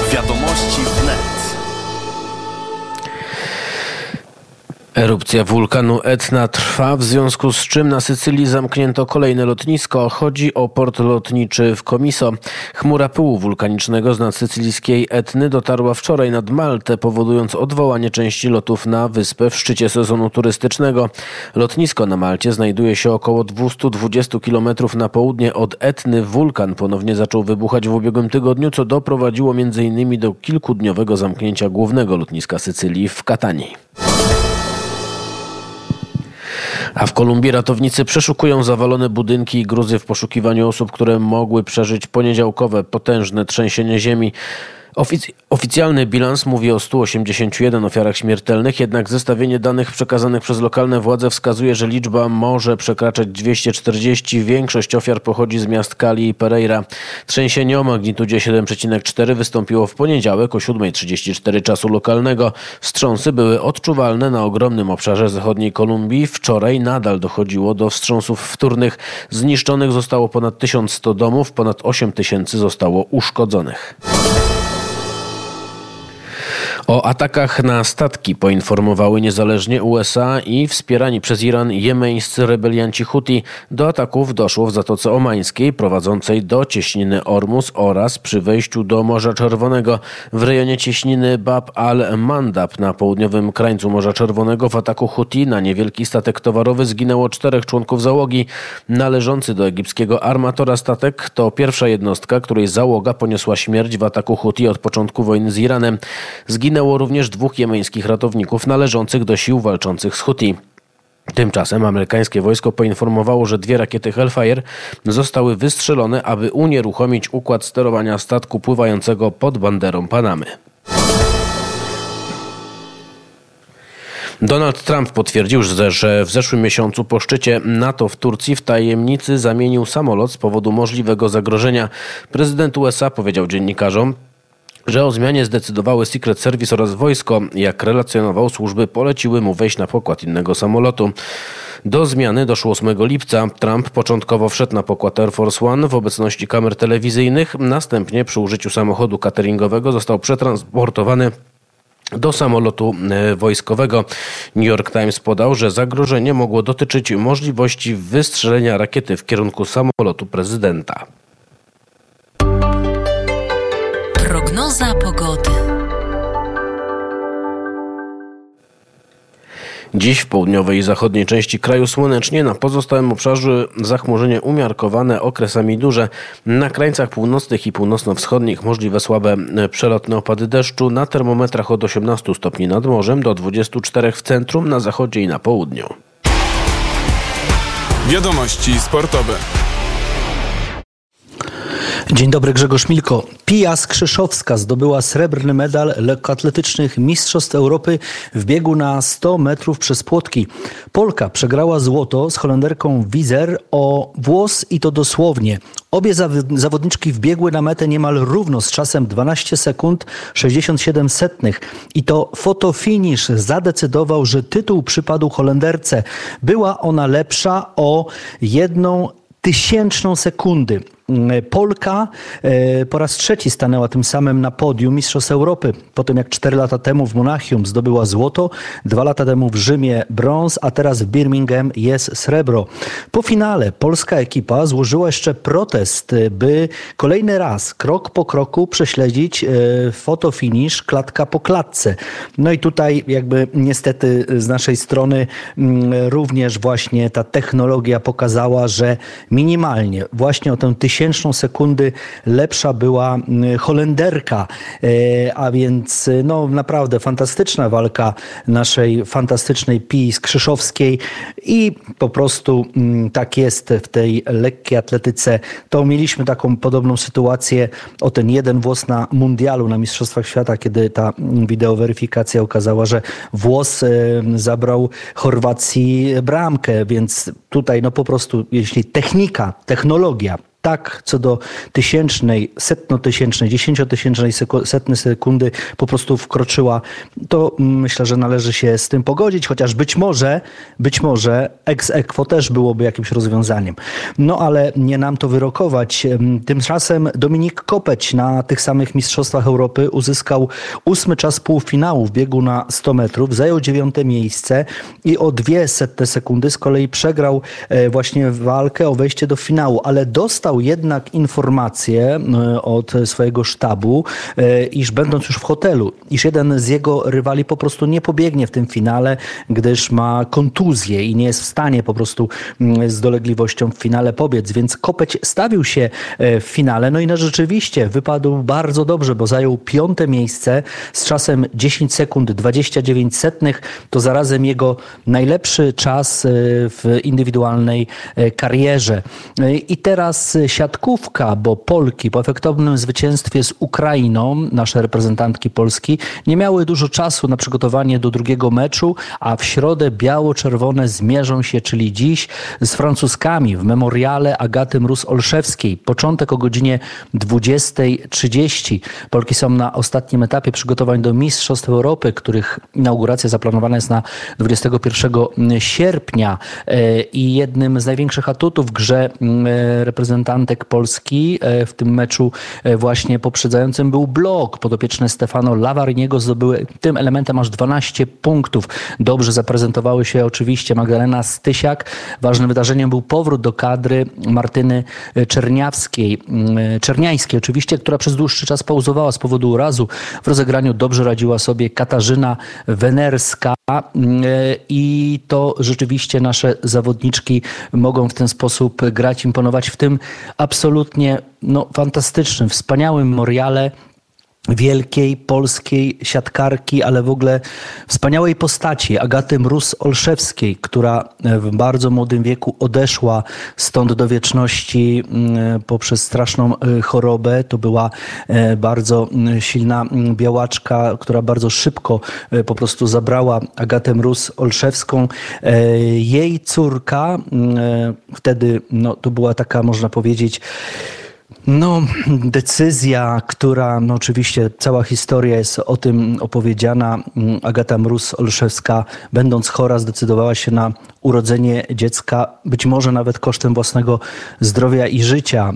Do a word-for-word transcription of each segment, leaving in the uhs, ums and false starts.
Wiadomości wnet. Erupcja wulkanu Etna trwa, w związku z czym na Sycylii zamknięto kolejne lotnisko. Chodzi o port lotniczy w Comiso. Chmura pyłu wulkanicznego z nadsycylijskiej Etny dotarła wczoraj nad Maltę, powodując odwołanie części lotów na wyspę w szczycie sezonu turystycznego. Lotnisko na Malcie znajduje się około dwieście dwadzieścia kilometrów na południe od Etny. Wulkan ponownie zaczął wybuchać w ubiegłym tygodniu, co doprowadziło między innymi do kilkudniowego zamknięcia głównego lotniska Sycylii w Katanii. A w Kolumbii ratownicy przeszukują zawalone budynki i gruzy w poszukiwaniu osób, które mogły przeżyć poniedziałkowe potężne trzęsienie ziemi. Ofic- oficjalny bilans mówi o stu osiemdziesięciu jeden ofiarach śmiertelnych, jednak zestawienie danych przekazanych przez lokalne władze wskazuje, że liczba może przekraczać dwieście czterdzieści. Większość ofiar pochodzi z miast Cali i Pereira. Trzęsienie o magnitudzie siedem przecinek cztery wystąpiło w poniedziałek o siódma trzydzieści cztery czasu lokalnego. Wstrząsy były odczuwalne na ogromnym obszarze zachodniej Kolumbii. Wczoraj nadal dochodziło do wstrząsów wtórnych. Zniszczonych zostało ponad tysiąc sto domów, ponad osiem tysięcy zostało uszkodzonych. O atakach na statki poinformowały niezależnie U S A i wspierani przez Iran jemeńscy rebelianci Huti. Do ataków doszło w Zatoce Omańskiej prowadzącej do cieśniny Ormus oraz przy wejściu do Morza Czerwonego. W rejonie cieśniny Bab al-Mandab na południowym krańcu Morza Czerwonego w ataku Huti na niewielki statek towarowy zginęło czterech członków załogi. Należący do egipskiego armatora statek to pierwsza jednostka, której załoga poniosła śmierć w ataku Huti od początku wojny z Iranem. Zginęło również dwóch jemeńskich ratowników należących do sił walczących z Huti. Tymczasem amerykańskie wojsko poinformowało, że dwie rakiety Hellfire zostały wystrzelone, aby unieruchomić układ sterowania statku pływającego pod banderą Panamy. Donald Trump potwierdził, że w zeszłym miesiącu po szczycie NATO w Turcji w tajemnicy zamienił samolot z powodu możliwego zagrożenia. Prezydent U S A powiedział dziennikarzom, że o zmianie zdecydowały Secret Service oraz wojsko. Jak relacjonował, służby poleciły mu wejść na pokład innego samolotu. Do zmiany doszło ósmego lipca. Trump początkowo wszedł na pokład Air Force One w obecności kamer telewizyjnych. Następnie przy użyciu samochodu cateringowego został przetransportowany do samolotu wojskowego. New York Times podał, że zagrożenie mogło dotyczyć możliwości wystrzelenia rakiety w kierunku samolotu prezydenta. Prognoza pogody. Dziś w południowej i zachodniej części kraju słonecznie, na pozostałym obszarze zachmurzenie umiarkowane, okresami duże. Na krańcach północnych i północno-wschodnich możliwe słabe przelotne opady deszczu, na termometrach od osiemnastu stopni nad morzem do dwudziestu czterech w centrum, na zachodzie i na południu. Wiadomości sportowe. Dzień dobry, Grzegorz Milko. Pia Skrzyszowska zdobyła srebrny medal lekkoatletycznych Mistrzostw Europy w biegu na sto metrów przez płotki. Polka przegrała złoto z Holenderką Wieser o włos i to dosłownie. Obie zawodniczki wbiegły na metę niemal równo z czasem dwanaście sekund sześćdziesiąt siedem setnych. I to fotofinisz zadecydował, że tytuł przypadł Holenderce. Była ona lepsza o jedną tysięczną sekundy. Polka po raz trzeci stanęła tym samym na podium Mistrzostw Europy. Po tym jak cztery lata temu w Monachium zdobyła złoto, dwa lata temu w Rzymie brąz, a teraz w Birmingham jest srebro. Po finale polska ekipa złożyła jeszcze protest, by kolejny raz, krok po kroku prześledzić fotofinisz klatka po klatce. No i tutaj jakby niestety z naszej strony również właśnie ta technologia pokazała, że minimalnie właśnie o tę tysięczną sekundy lepsza była Holenderka, a więc no naprawdę fantastyczna walka naszej fantastycznej Pii Skrzyszowskiej i po prostu tak jest w tej lekkiej atletyce. To mieliśmy taką podobną sytuację o ten jeden włos na mundialu, na Mistrzostwach Świata, kiedy ta wideoweryfikacja okazała, że włos zabrał Chorwacji bramkę, więc tutaj no po prostu jeśli technika, technologia tak co do tysięcznej, setnotysięcznej, dziesięciotysięcznej, seku, setny sekundy po prostu wkroczyła, to myślę, że należy się z tym pogodzić, chociaż być może, być może ex aequo też byłoby jakimś rozwiązaniem. No ale nie nam to wyrokować. Tymczasem Dominik Kopeć na tych samych Mistrzostwach Europy uzyskał ósmy czas półfinału w biegu na sto metrów, zajął dziewiąte miejsce i o dwie setne sekundy z kolei przegrał właśnie walkę o wejście do finału, ale dostał jednak informację od swojego sztabu, iż będąc już w hotelu, iż jeden z jego rywali po prostu nie pobiegnie w tym finale, gdyż ma kontuzję i nie jest w stanie po prostu z dolegliwością w finale pobiec, więc Kopeć stawił się w finale, no i no rzeczywiście wypadł bardzo dobrze, bo zajął piąte miejsce z czasem dziesięć sekund dwadzieścia dziewięć setnych, to zarazem jego najlepszy czas w indywidualnej karierze. I teraz siatkówka, bo Polki po efektownym zwycięstwie z Ukrainą, nasze reprezentantki Polski, nie miały dużo czasu na przygotowanie do drugiego meczu, a w środę biało-czerwone zmierzą się, czyli dziś, z Francuskami w memoriale Agaty Mróz-Olszewskiej. Początek o godzinie dwudziestej trzydzieści. Polki są na ostatnim etapie przygotowań do Mistrzostw Europy, których inauguracja zaplanowana jest na dwudziestego pierwszego sierpnia i jednym z największych atutów w grze reprezentantek Polski w tym meczu właśnie poprzedzającym był blok. Podopieczne Stefano Lavariniego zdobyły tym elementem aż dwanaście punktów. Dobrze zaprezentowały się oczywiście Magdalena Stysiak. Ważnym wydarzeniem był powrót do kadry Martyny Czerniawskiej, Czerniańskiej oczywiście, która przez dłuższy czas pauzowała z powodu urazu. W rozegraniu dobrze radziła sobie Katarzyna Wenerska i to rzeczywiście nasze zawodniczki mogą w ten sposób grać, imponować w tym absolutnie no, fantastycznym, wspaniałym memoriale wielkiej polskiej siatkarki, ale w ogóle wspaniałej postaci Agaty Mróz-Olszewskiej, która w bardzo młodym wieku odeszła stąd do wieczności poprzez straszną chorobę. To była bardzo silna białaczka, która bardzo szybko po prostu zabrała Agatę Mróz-Olszewską. Jej córka, wtedy no, to była taka, można powiedzieć, No, decyzja, która, no oczywiście cała historia jest o tym opowiedziana. Agata Mróz-Olszewska, będąc chora, zdecydowała się na urodzenie dziecka, być może nawet kosztem własnego zdrowia i życia.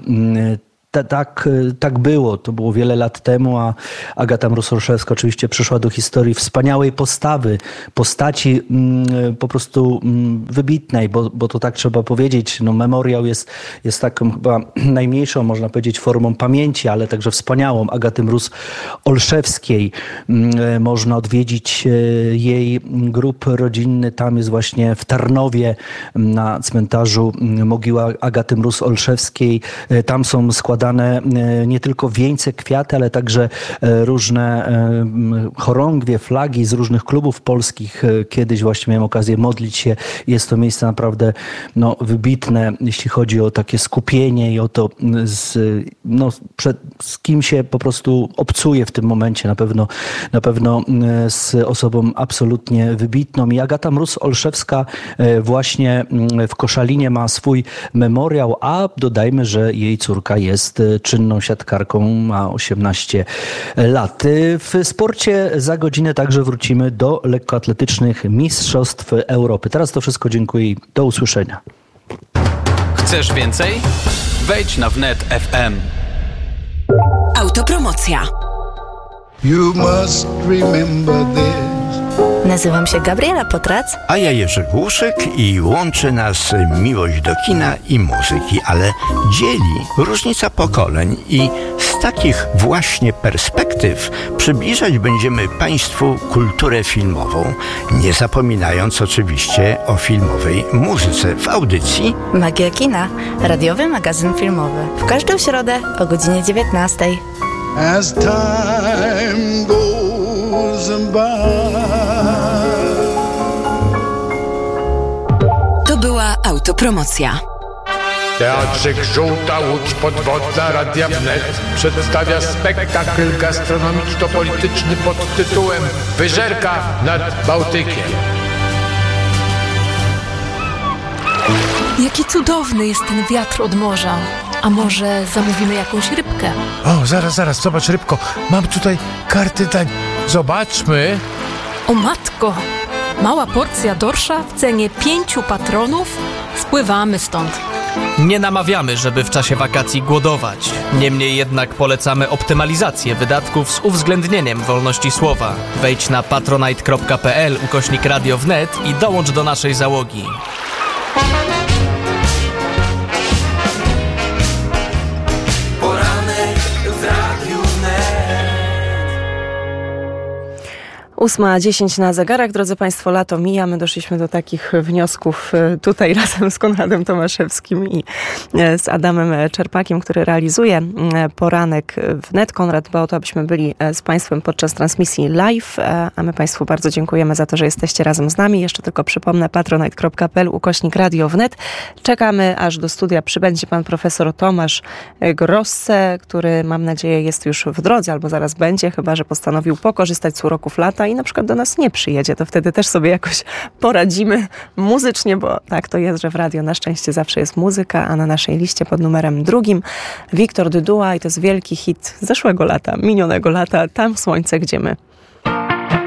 Tak, tak było, to było wiele lat temu, a Agata Mróz-Olszewska oczywiście przyszła do historii wspaniałej postawy, postaci mm, po prostu mm, wybitnej, bo, bo to tak trzeba powiedzieć. No, memoriał jest, jest taką chyba najmniejszą, można powiedzieć, formą pamięci, ale także wspaniałą Agaty Mróz-Olszewskiej. Mm, można odwiedzić jej grób rodzinny, tam jest właśnie w Tarnowie na cmentarzu mogiła Agaty Mróz-Olszewskiej. Tam są składane nie tylko wieńce, kwiaty, ale także różne chorągwie, flagi z różnych klubów polskich. Kiedyś właśnie miałem okazję modlić się. Jest to miejsce naprawdę no, wybitne, jeśli chodzi o takie skupienie i o to, z, no, przed, z kim się po prostu obcuje w tym momencie. Na pewno, na pewno z osobą absolutnie wybitną. I Agata Mróz-Olszewska właśnie w Koszalinie ma swój memoriał, a dodajmy, że jej córka jest czynną siatkarką, ma osiemnaście lat. W sporcie za godzinę także wrócimy do lekkoatletycznych Mistrzostw Europy. Teraz to wszystko, dziękuję i do usłyszenia. Chcesz więcej? Wejdź na wnet kropka ef em. Autopromocja. You must remember this. Nazywam się Gabriela Potrac. A ja Jerzy Głuszyk i łączy nas miłość do kina i muzyki, ale dzieli różnica pokoleń i z takich właśnie perspektyw przybliżać będziemy Państwu kulturę filmową, nie zapominając oczywiście o filmowej muzyce w audycji Magia Kina, radiowy magazyn filmowy. W każdą środę o godzinie dziewiętnastej. As time goes by. To była autopromocja. Teatrzyk Żółta Łódź Podwodna Radia Wnet przedstawia spektakl gastronomiczno-polityczny pod tytułem Wyżerka nad Bałtykiem. Jaki cudowny jest ten wiatr od morza. A może zamówimy jakąś rybkę? O, zaraz, zaraz, zobacz rybko, mam tutaj karty dań. Zobaczmy. O matko! Mała porcja dorsza w cenie pięciu patronów? Spływamy stąd. Nie namawiamy, żeby w czasie wakacji głodować. Niemniej jednak polecamy optymalizację wydatków z uwzględnieniem wolności słowa. Wejdź na patronite.pl ukośnik radio wnet i dołącz do naszej załogi. Poranek w Radiu Wnet. ósma dziesięć na zegarach. Drodzy Państwo, lato mija. My doszliśmy do takich wniosków tutaj razem z Konradem Tomaszewskim i z Adamem Czerpakiem, który realizuje Poranek Wnet. Konrad dba o to, abyśmy byli z Państwem podczas transmisji live, a my Państwu bardzo dziękujemy za to, że jesteście razem z nami. Jeszcze tylko przypomnę, patronite.pl ukośnik radio wnet. Czekamy, aż do studia przybędzie pan profesor Tomasz Grosse, który, mam nadzieję, jest już w drodze, albo zaraz będzie, chyba że postanowił pokorzystać z uroków lata i na przykład do nas nie przyjedzie, to wtedy też sobie jakoś poradzimy muzycznie, bo tak to jest, że w radio na szczęście zawsze jest muzyka, a na naszej liście pod numerem drugim Wiktor Dyduła i to jest wielki hit zeszłego lata, minionego lata, Tam słońce, gdzie my.